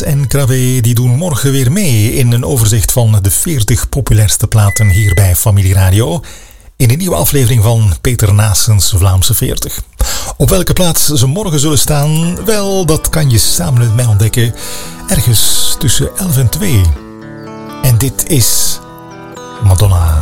en Krabbe die doen morgen weer mee in een overzicht van de 40 populairste platen hier bij Familie Radio. In een nieuwe aflevering van Peter Naessens Vlaamse 40. Op welke plaats ze morgen zullen staan? Wel, dat kan je samen met mij ontdekken. Ergens tussen 11 en 2. En dit is Madonna.